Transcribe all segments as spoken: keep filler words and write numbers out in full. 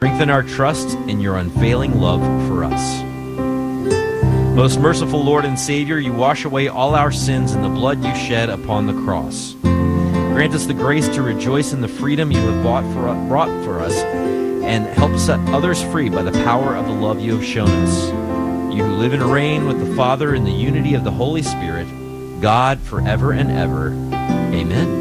Strengthen our trust in your unfailing love for us. Most merciful Lord and Savior, you wash away all our sins in the blood you shed upon the cross. Grant us the grace to rejoice in the freedom you have bought for, brought for us, and help set others free by the power of the love you have shown us. You who live and reign with the Father in the unity of the Holy Spirit, God forever and ever. Amen.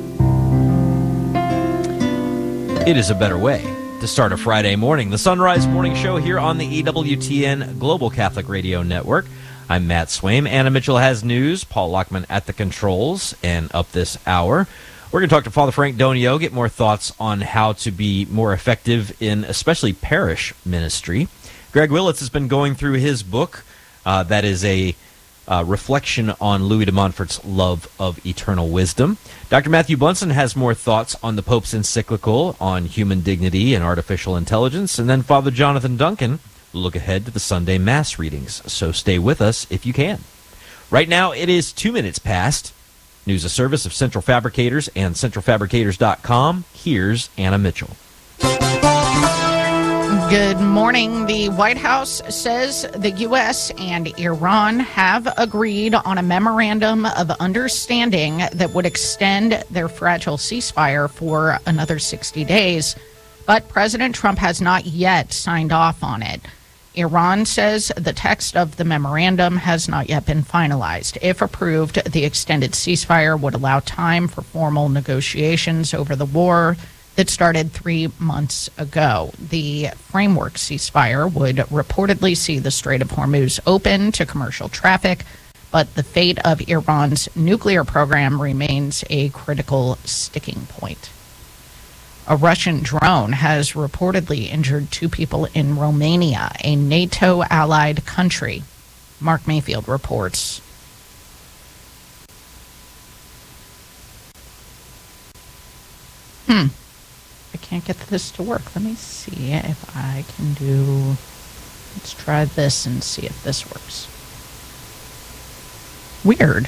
It is a better way to start a Friday morning. The Sunrise Morning Show here on the E W T N Global Catholic Radio Network. I'm Matt Swaim. Anna Mitchell has news. Paul Lockman at the controls. And up this hour, we're going to talk to Father Frank Donio, get more thoughts on how to be more effective in especially parish ministry. Greg Willits has been going through his book. Uh, that is a uh, reflection on Louis de Montfort's love of eternal wisdom. Doctor Matthew Bunson has more thoughts on the Pope's encyclical on human dignity and artificial intelligence. And then Father Jonathan Duncan will look ahead to the Sunday Mass readings. So stay with us if you can. Right now, it is two minutes past. News, a service of Central Fabricators and central fabricators dot com. Here's Anna Mitchell. Good morning. The White House says the U S and Iran have agreed on a memorandum of understanding that would extend their fragile ceasefire for another sixty days. But President Trump has not yet signed off on it. Iran says the text of the memorandum has not yet been finalized. If approved, the extended ceasefire would allow time for formal negotiations over the war that started three months ago. The framework ceasefire would reportedly see the Strait of Hormuz open to commercial traffic, but the fate of Iran's nuclear program remains a critical sticking point. A Russian drone has reportedly injured two people in Romania, a NATO-allied country. Mark Mayfield reports. Hmm. I can't get this to work. Let me see if I can do... Let's try this and see if this works. Weird.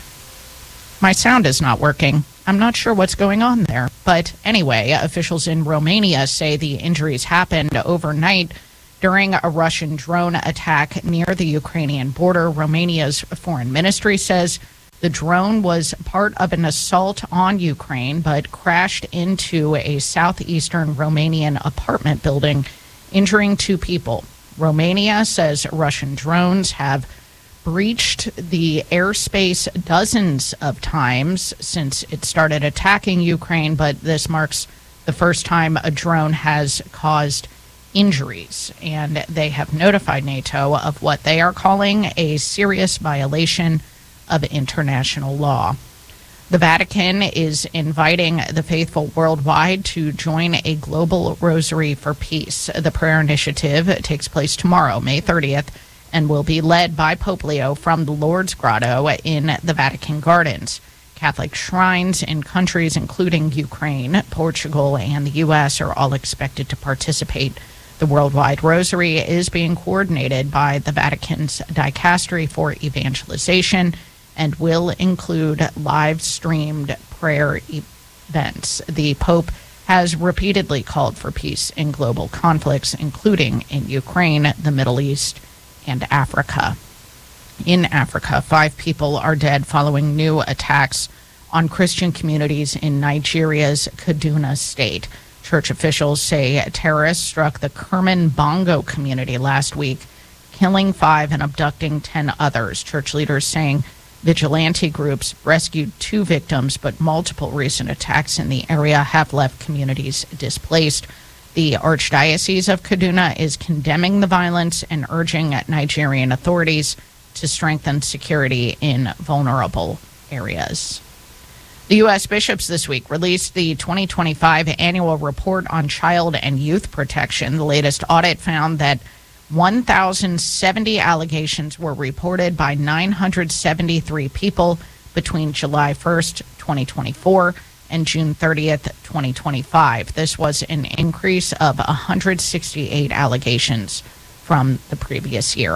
My sound is not working. I'm not sure what's going on there. But anyway, officials in Romania say the injuries happened overnight during a Russian drone attack near the Ukrainian border. Romania's foreign ministry says the drone was part of an assault on Ukraine, but crashed into a southeastern Romanian apartment building, injuring two people. Romania says Russian drones have breached the airspace dozens of times since it started attacking Ukraine, but this marks the first time a drone has caused injuries. And they have notified NATO of what they are calling a serious violation of international law. The Vatican is inviting the faithful worldwide to join a global rosary for peace. The prayer initiative takes place tomorrow, May thirtieth, and will be led by Pope Leo from the Lourdes Grotto in the Vatican Gardens. Catholic shrines in countries including Ukraine, Portugal, and the U S are all expected to participate. The Worldwide Rosary is being coordinated by the Vatican's Dicastery for Evangelization and will include live-streamed prayer events. The Pope has repeatedly called for peace in global conflicts, including in Ukraine, the Middle East, and Africa. In Africa, five people are dead following new attacks on Christian communities in Nigeria's Kaduna state. Church officials say terrorists struck the Kerman Bongo community last week, killing five and abducting ten others. Church leaders saying vigilante groups rescued two victims, but multiple recent attacks in the area have left communities displaced. The Archdiocese of Kaduna is condemning the violence and urging Nigerian authorities to strengthen security in vulnerable areas. The U S bishops this week released the twenty twenty-five annual report on child and youth protection. The latest audit found that one thousand seventy allegations were reported by nine hundred seventy-three people between July first, twenty twenty-four and June thirtieth, twenty twenty-five. This was an increase of one hundred sixty-eight allegations from the previous year.